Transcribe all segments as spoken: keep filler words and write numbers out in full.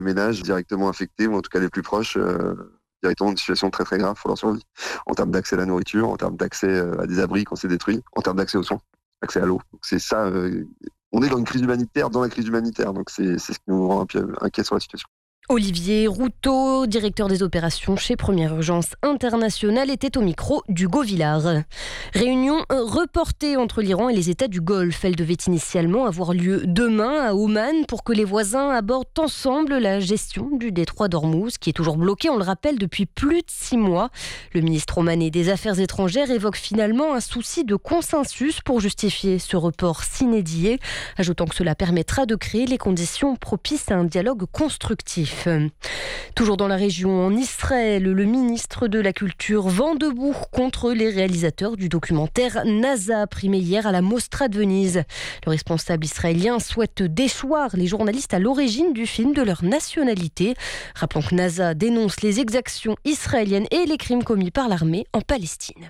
ménages directement affectés, ou en tout cas les plus proches, euh, directement dans une situation très très grave pour leur survie. En termes d'accès à la nourriture, en termes d'accès à des abris quand c'est détruit, en termes d'accès aux soins, accès à l'eau. Donc c'est ça, euh, on est dans une crise humanitaire, dans la crise humanitaire, donc c'est, c'est ce qui nous rend un peu inquiets sur la situation. Olivier Routot, directeur des opérations chez Première Urgence Internationale, était au micro d'Hugo Villard. Réunion reportée entre l'Iran et les États du Golfe. Elle devait initialement avoir lieu demain à Oman pour que les voisins abordent ensemble la gestion du détroit d'Ormuz, qui est toujours bloqué, on le rappelle, depuis plus de six mois. Le ministre omanais des Affaires étrangères évoque finalement un souci de consensus pour justifier ce report sine die, ajoutant que cela permettra de créer les conditions propices à un dialogue constructif. Toujours dans la région, en Israël, le ministre de la Culture vent debout contre les réalisateurs du documentaire NASA, primé hier à la Mostra de Venise. Le responsable israélien souhaite déchoir les journalistes à l'origine du film de leur nationalité. Rappelons que NASA dénonce les exactions israéliennes et les crimes commis par l'armée en Palestine.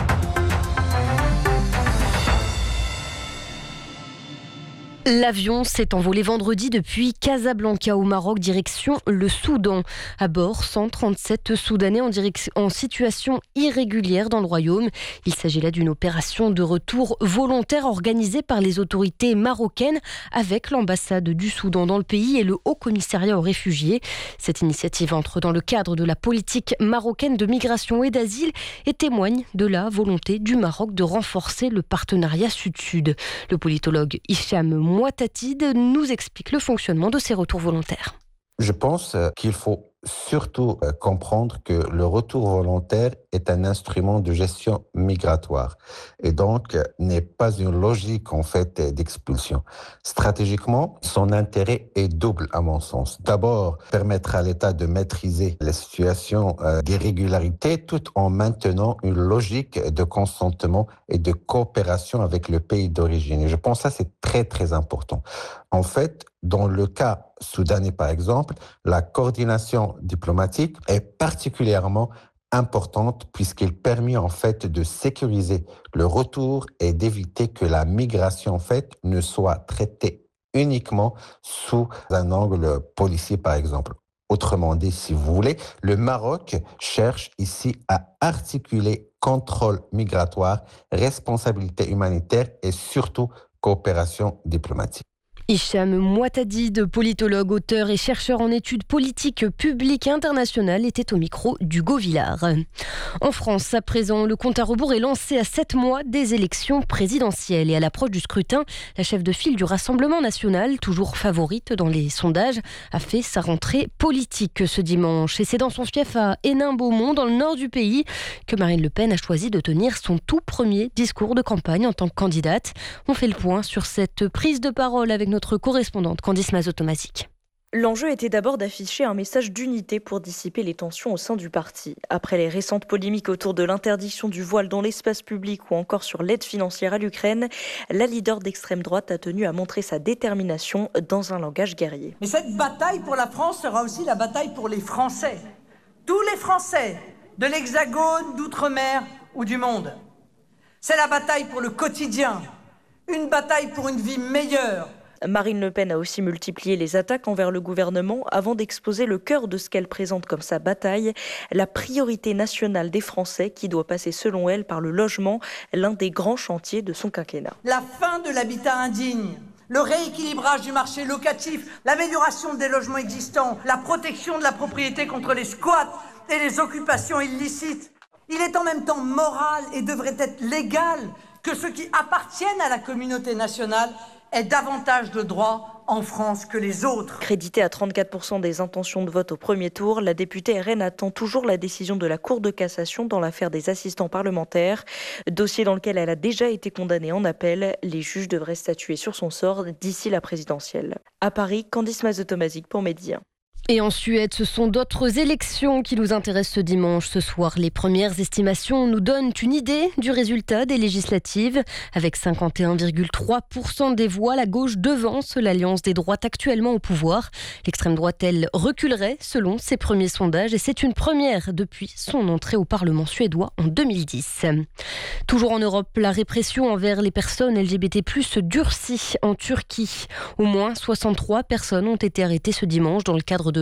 L'avion s'est envolé vendredi depuis Casablanca au Maroc, direction le Soudan. À bord, cent trente-sept Soudanais en, direction, en situation irrégulière dans le royaume. Il s'agit là d'une opération de retour volontaire organisée par les autorités marocaines avec l'ambassade du Soudan dans le pays et le Haut-Commissariat aux réfugiés. Cette initiative entre dans le cadre de la politique marocaine de migration et d'asile et témoigne de la volonté du Maroc de renforcer le partenariat sud-sud. Le politologue Hicham Mouatatid nous explique le fonctionnement de ces retours volontaires. Je pense qu'il faut surtout comprendre que le retour volontaire est un instrument de gestion migratoire et donc n'est pas une logique en fait d'expulsion. Stratégiquement, son intérêt est double à mon sens. D'abord, permettre à l'État de maîtriser les situations d'irrégularité tout en maintenant une logique de consentement et de coopération avec le pays d'origine. Et je pense que ça, c'est très très important. En fait, dans le cas soudanais par exemple, la coordination diplomatique est particulièrement importante puisqu'elle permet en fait de sécuriser le retour et d'éviter que la migration en fait ne soit traitée uniquement sous un angle policier par exemple. Autrement dit, si vous voulez, le Maroc cherche ici à articuler contrôle migratoire, responsabilité humanitaire et surtout coopération diplomatique. Hicham Mouatatid, politologue, auteur et chercheur en études politiques publiques et internationales, était au micro d'Hugo Villard. En France, à présent, le compte à rebours est lancé à sept mois des élections présidentielles. Et à l'approche du scrutin, la chef de file du Rassemblement national, toujours favorite dans les sondages, a fait sa rentrée politique ce dimanche. Et c'est dans son fief à Hénin-Beaumont, dans le nord du pays, que Marine Le Pen a choisi de tenir son tout premier discours de campagne en tant que candidate. On fait le point sur cette prise de parole avec notre Notre correspondante Candice Mazotomazik. L'enjeu était d'abord d'afficher un message d'unité pour dissiper les tensions au sein du parti. Après les récentes polémiques autour de l'interdiction du voile dans l'espace public ou encore sur l'aide financière à l'Ukraine, la leader d'extrême droite a tenu à montrer sa détermination dans un langage guerrier. Mais cette bataille pour la France sera aussi la bataille pour les Français. Tous les Français, de l'Hexagone, d'Outre-mer ou du monde. C'est la bataille pour le quotidien, une bataille pour une vie meilleure. Marine Le Pen a aussi multiplié les attaques envers le gouvernement avant d'exposer le cœur de ce qu'elle présente comme sa bataille, la priorité nationale des Français qui doit passer selon elle par le logement, l'un des grands chantiers de son quinquennat. La fin de l'habitat indigne, le rééquilibrage du marché locatif, l'amélioration des logements existants, la protection de la propriété contre les squats et les occupations illicites. Il est en même temps moral et devrait être légal que ceux qui appartiennent à la communauté nationale aient davantage de droits en France que les autres. Créditée à trente-quatre pour cent des intentions de vote au premier tour, la députée R N attend toujours la décision de la Cour de cassation dans l'affaire des assistants parlementaires, dossier dans lequel elle a déjà été condamnée en appel. Les juges devraient statuer sur son sort d'ici la présidentielle. À Paris, Candice Mazotomazik pour Média. Et en Suède, ce sont d'autres élections qui nous intéressent ce dimanche. Ce soir, les premières estimations nous donnent une idée du résultat des législatives. Avec cinquante et un virgule trois pour cent des voix, la gauche devance l'alliance des droites actuellement au pouvoir. L'extrême droite, elle, reculerait selon ses premiers sondages. Et c'est une première depuis son entrée au Parlement suédois en deux mille dix. Toujours en Europe, la répression envers les personnes L G B T plus, se durcit en Turquie. Au moins soixante-trois personnes ont été arrêtées ce dimanche dans le cadre de